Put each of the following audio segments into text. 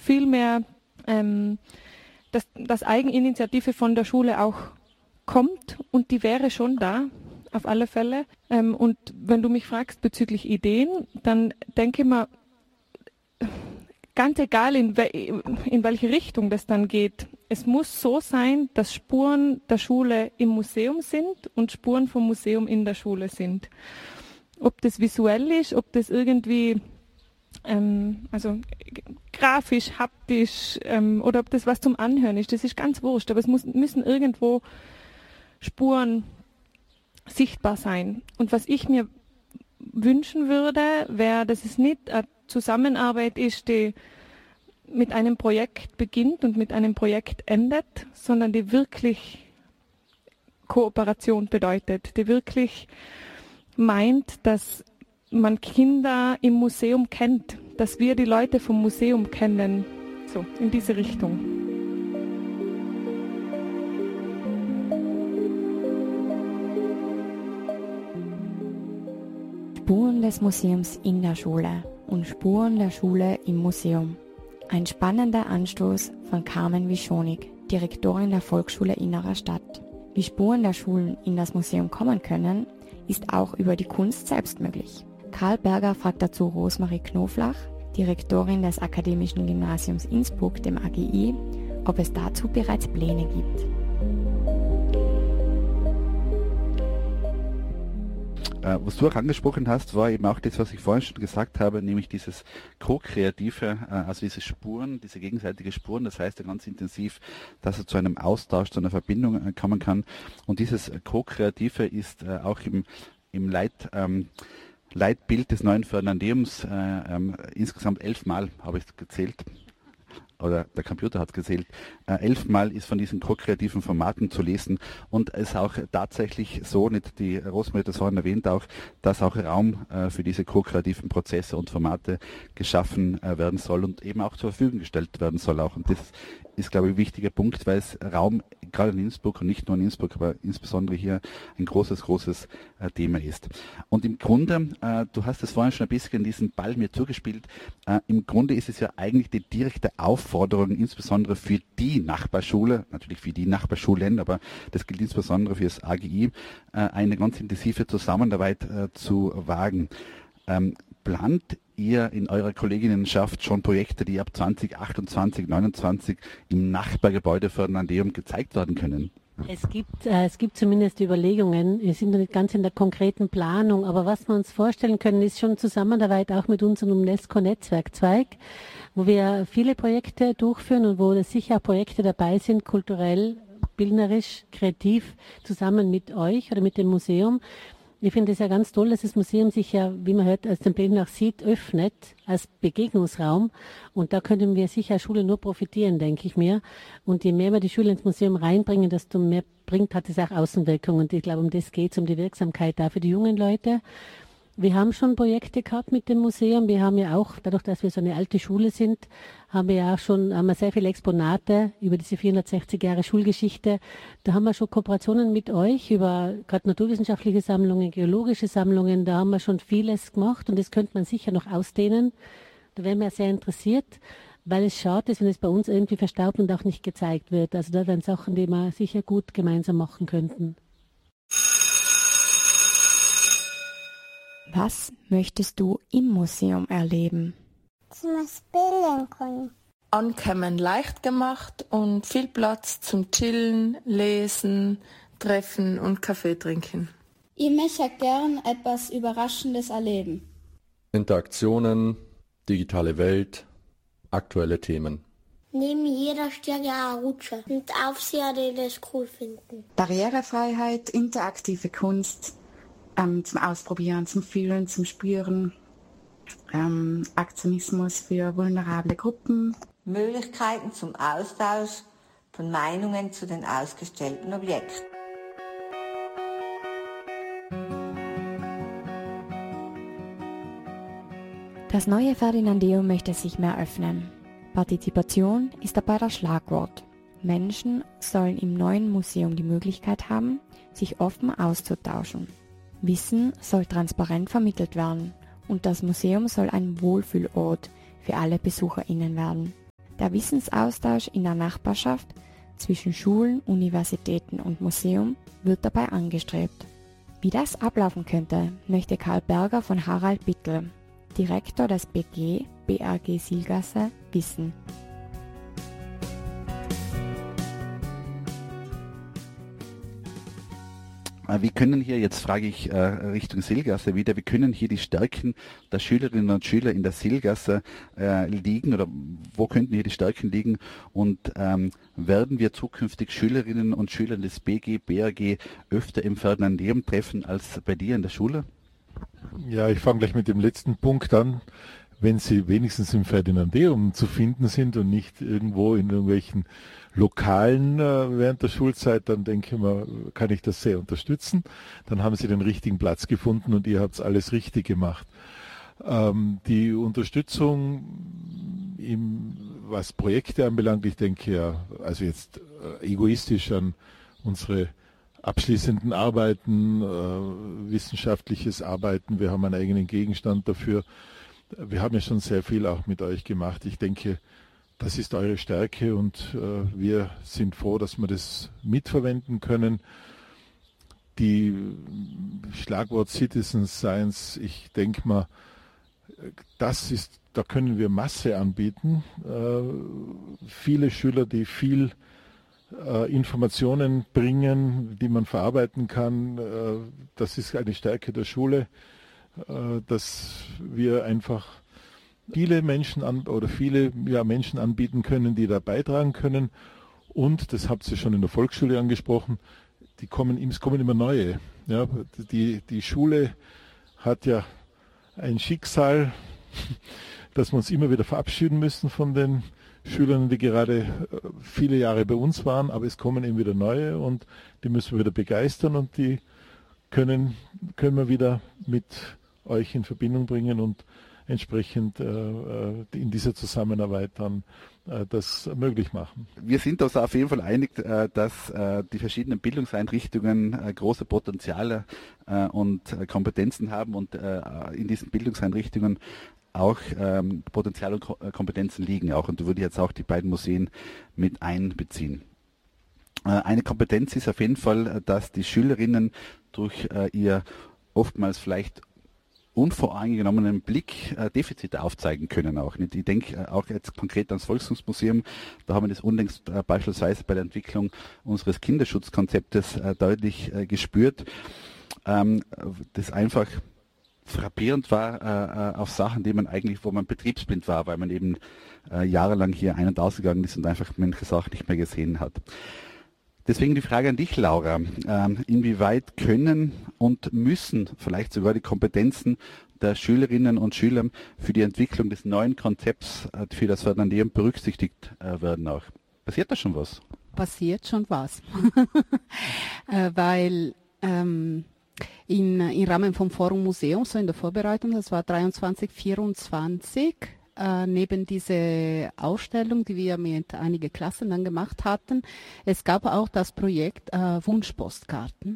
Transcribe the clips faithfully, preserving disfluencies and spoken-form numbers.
viel mehr, ähm, dass, dass Eigeninitiative von der Schule auch kommt und die wäre schon da, auf alle Fälle. Ähm, und wenn du mich fragst bezüglich Ideen, dann denke ich mal, ganz egal in, we- in welche Richtung das dann geht, es muss so sein, dass Spuren der Schule im Museum sind und Spuren vom Museum in der Schule sind. Ob das visuell ist, ob das irgendwie ähm, also grafisch, haptisch ähm, oder ob das was zum Anhören ist, das ist ganz wurscht. Aber es muss, müssen irgendwo Spuren sichtbar sein. Und was ich mir wünschen würde, wäre, dass es nicht eine Zusammenarbeit ist, die mit einem Projekt beginnt und mit einem Projekt endet, sondern die wirklich Kooperation bedeutet, die wirklich meint, dass man Kinder im Museum kennt, dass wir die Leute vom Museum kennen, so in diese Richtung. Spuren des Museums in der Schule und Spuren der Schule im Museum. Ein spannender Anstoß von Carmen Wischonig, Direktorin der Volksschule Innerer Stadt. Wie Spuren der Schulen in das Museum kommen können, ist auch über die Kunst selbst möglich. Karl Berger fragt dazu Rosemarie Knoflach, Direktorin des Akademischen Gymnasiums Innsbruck, dem A G I, ob es dazu bereits Pläne gibt. Was du auch angesprochen hast, war eben auch das, was ich vorhin schon gesagt habe, nämlich dieses Co-Kreative, also diese Spuren, diese gegenseitige Spuren, das heißt ja ganz intensiv, dass es zu einem Austausch, zu einer Verbindung kommen kann. Und dieses Co-Kreative ist auch im, im Leit, ähm, Leitbild des neuen Ferdinandeums äh, ähm, insgesamt elfmal, habe ich gezählt, oder der Computer hat es gezählt, äh, elfmal ist von diesen ko-kreativen Formaten zu lesen und es ist auch tatsächlich so, nicht die Rosemarie hat das vorhin erwähnt auch, dass auch Raum äh, für diese ko-kreativen Prozesse und Formate geschaffen äh, werden soll und eben auch zur Verfügung gestellt werden soll auch. Und das ist, glaube ich, ein wichtiger Punkt, weil es Raum gerade in Innsbruck und nicht nur in Innsbruck, aber insbesondere hier ein großes, großes äh, Thema ist. Und im Grunde, äh, du hast es vorhin schon ein bisschen diesen Ball mir zugespielt, äh, im Grunde ist es ja eigentlich die direkte Aufforderung, insbesondere für die Nachbarschule, natürlich für die Nachbarschulen, aber das gilt insbesondere für das A G I, äh, eine ganz intensive Zusammenarbeit äh, zu wagen. Ähm, plant ihr in eurer Kolleginnenschaft schon Projekte, die ab zwanzig achtundzwanzig, neunundzwanzig im Nachbargebäude Ferdinandeum gezeigt werden können? Es gibt, äh, es gibt zumindest Überlegungen. Wir sind noch nicht ganz in der konkreten Planung, aber was wir uns vorstellen können, ist schon Zusammenarbeit auch mit unserem UNESCO-Netzwerkzweig, wo wir viele Projekte durchführen und wo sicher auch Projekte dabei sind, kulturell, bildnerisch, kreativ, zusammen mit euch oder mit dem Museum. Ich finde es ja ganz toll, dass das Museum sich ja, wie man hört, als den Plänen nach sieht, öffnet als Begegnungsraum. Und da können wir sicher als Schule nur profitieren, denke ich mir. Und je mehr wir die Schule ins Museum reinbringen, desto mehr bringt, hat es auch Außenwirkung. Und ich glaube, um das geht es, um die Wirksamkeit da für die jungen Leute. Wir haben schon Projekte gehabt mit dem Museum. Wir haben ja auch, dadurch, dass wir so eine alte Schule sind, haben wir ja auch schon haben wir sehr viele Exponate über diese vierhundertsechzig Jahre Schulgeschichte. Da haben wir schon Kooperationen mit euch über gerade naturwissenschaftliche Sammlungen, geologische Sammlungen. Da haben wir schon vieles gemacht und das könnte man sicher noch ausdehnen. Da wären wir sehr interessiert, weil es schade ist, wenn es bei uns irgendwie verstaubt und auch nicht gezeigt wird. Also da wären Sachen, die wir sicher gut gemeinsam machen könnten. Was möchtest du im Museum erleben? Dass man spielen kann. Ankommen leicht gemacht und viel Platz zum Chillen, Lesen, Treffen und Kaffee trinken. Ich möchte gern etwas Überraschendes erleben. Interaktionen, digitale Welt, aktuelle Themen. Neben jeder Stelle eine Rutsche und Aufseher, die das cool finden. Barrierefreiheit, interaktive Kunst. Ähm, zum Ausprobieren, zum Fühlen, zum Spüren, ähm, Aktionismus für vulnerable Gruppen. Möglichkeiten zum Austausch von Meinungen zu den ausgestellten Objekten. Das neue Ferdinandeum möchte sich mehr öffnen. Partizipation ist dabei das Schlagwort. Menschen sollen im neuen Museum die Möglichkeit haben, sich offen auszutauschen. Wissen soll transparent vermittelt werden und das Museum soll ein Wohlfühlort für alle BesucherInnen werden. Der Wissensaustausch in der Nachbarschaft zwischen Schulen, Universitäten und Museum wird dabei angestrebt. Wie das ablaufen könnte, möchte Karl Berger von Harald Bittel, Direktor des B G B R G Sihlgasse, wissen. Wie können hier, jetzt frage ich äh, Richtung Sihlgasse wieder, wie können hier die Stärken der Schülerinnen und Schüler in der Sihlgasse äh, liegen oder wo könnten hier die Stärken liegen und ähm, werden wir zukünftig Schülerinnen und Schüler des B G B R G öfter im Ferdinandeum treffen als bei dir in der Schule? Ja, ich fange gleich mit dem letzten Punkt an. Wenn sie wenigstens im Ferdinandeum zu finden sind und nicht irgendwo in irgendwelchen Lokalen äh, während der Schulzeit, dann denke ich mal, kann ich das sehr unterstützen. Dann haben sie den richtigen Platz gefunden und ihr habt alles richtig gemacht. Ähm, die Unterstützung, im, was Projekte anbelangt, ich denke ja, also jetzt äh, egoistisch an unsere abschließenden Arbeiten, äh, wissenschaftliches Arbeiten, wir haben einen eigenen Gegenstand dafür. Wir haben ja schon sehr viel auch mit euch gemacht. Ich denke, das ist eure Stärke und äh, wir sind froh, dass wir das mitverwenden können. Die Schlagwort Citizen Science, ich denke mal, das ist, da können wir Masse anbieten. Äh, viele Schüler, die viel äh, Informationen bringen, die man verarbeiten kann, äh, das ist eine Stärke der Schule, äh, dass wir einfach viele Menschen an, oder viele ja, Menschen anbieten können, die da beitragen können. Und, das habt ihr schon in der Volksschule angesprochen, die kommen, es kommen immer neue. Ja, die, die Schule hat ja ein Schicksal, dass wir uns immer wieder verabschieden müssen von den Schülern, die gerade viele Jahre bei uns waren, aber es kommen eben wieder neue und die müssen wir wieder begeistern und die können, können wir wieder mit euch in Verbindung bringen und entsprechend äh, in dieser Zusammenarbeit dann äh, das möglich machen. Wir sind uns auf jeden Fall einig, äh, dass äh, die verschiedenen Bildungseinrichtungen äh, große Potenziale äh, und äh, Kompetenzen haben und äh, in diesen Bildungseinrichtungen auch ähm, Potenzial und Ko- Kompetenzen liegen auch und da würde ich jetzt auch die beiden Museen mit einbeziehen. Äh, eine Kompetenz ist auf jeden Fall, dass die Schülerinnen durch äh, ihr oftmals vielleicht unvoreingenommenen Blick äh, Defizite aufzeigen können auch. Nicht? Ich denke äh, auch jetzt konkret ans Volkskunstmuseum, da haben wir das unlängst äh, beispielsweise bei der Entwicklung unseres Kinderschutzkonzeptes äh, deutlich äh, gespürt, ähm, das einfach frappierend war äh, auf Sachen, die man eigentlich, wo man betriebsblind war, weil man eben äh, jahrelang hier ein- und ausgegangen ist und einfach manche Sachen nicht mehr gesehen hat. Deswegen die Frage an dich, Laura. Ähm, inwieweit können und müssen vielleicht sogar die Kompetenzen der Schülerinnen und Schüler für die Entwicklung des neuen Konzepts äh, für das Ferdinandeum berücksichtigt äh, werden auch? Passiert da schon was? Passiert schon was. äh, weil ähm, in, im Rahmen vom Forum Museum, so in der Vorbereitung, das war dreiundzwanzig, vierundzwanzig, Äh, neben diese Ausstellung, die wir mit einigen Klassen dann gemacht hatten, es gab auch das Projekt äh, Wunschpostkarten.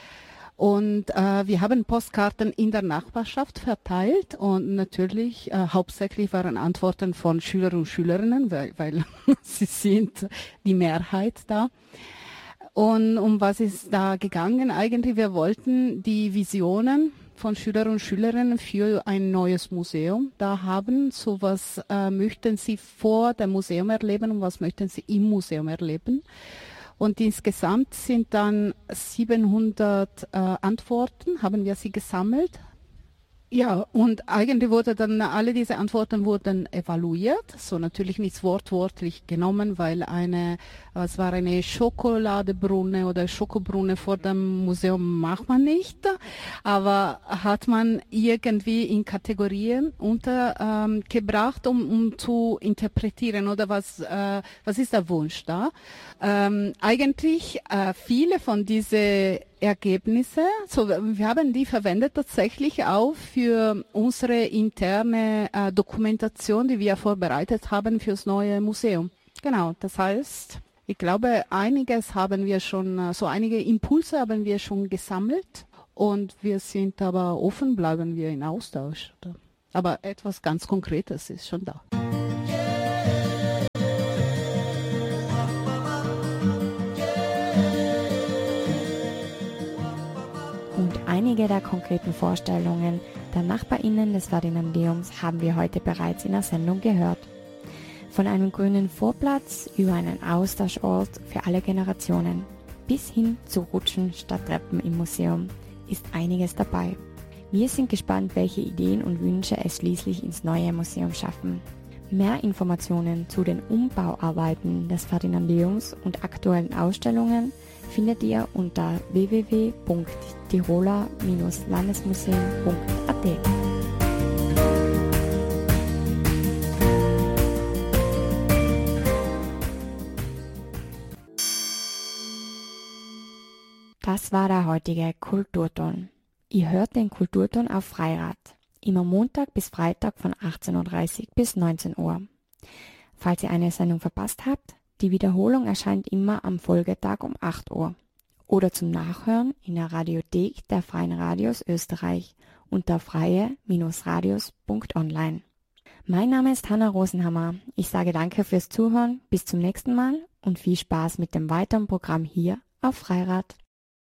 Und äh, wir haben Postkarten in der Nachbarschaft verteilt und natürlich äh, hauptsächlich waren Antworten von Schülern und Schülerinnen, weil, weil sie sind die Mehrheit da. Und um was ist da gegangen eigentlich? Wir wollten die Visionen von Schülern und Schülerinnen für ein neues Museum da haben. So was äh, möchten sie vor dem Museum erleben und was möchten sie im Museum erleben. Und insgesamt sind dann siebenhundert äh, Antworten, haben wir sie gesammelt. Ja, und eigentlich wurde dann, alle diese Antworten wurden evaluiert, so natürlich nicht wortwörtlich genommen, weil eine, es war eine Schokoladebrunne oder Schokobrunne vor dem Museum macht man nicht, aber hat man irgendwie in Kategorien untergebracht, ähm, um, um zu interpretieren oder was, äh, was ist der Wunsch da? Ähm, eigentlich äh, viele von diesen Ergebnisse, so wir haben die verwendet tatsächlich auch für unsere interne äh, Dokumentation, die wir vorbereitet haben fürs neue Museum. Genau, das heißt, ich glaube, einiges haben wir schon, so einige Impulse haben wir schon gesammelt und wir sind aber offen, bleiben wir in Austausch. Aber etwas ganz Konkretes ist schon da. Einige der konkreten Vorstellungen der NachbarInnen des Ferdinandeums haben wir heute bereits in der Sendung gehört. Von einem grünen Vorplatz über einen Austauschort für alle Generationen bis hin zu Rutschen statt Treppen im Museum ist einiges dabei. Wir sind gespannt, welche Ideen und Wünsche es schließlich ins neue Museum schaffen. Mehr Informationen zu den Umbauarbeiten des Ferdinandeums und aktuellen Ausstellungen findet ihr unter w w w punkt tiroler Bindestrich landesmuseum punkt a t. Das war der heutige Kulturton. Ihr hört den Kulturton auf Freirad, immer Montag bis Freitag von achtzehn Uhr dreißig bis neunzehn Uhr. Falls ihr eine Sendung verpasst habt, die Wiederholung erscheint immer am Folgetag um acht Uhr oder zum Nachhören in der Radiothek der Freien Radios Österreich unter freie Radios punkt online. Mein Name ist Hanna Rosenhammer. Ich sage danke fürs Zuhören, bis zum nächsten Mal und viel Spaß mit dem weiteren Programm hier auf Freirad.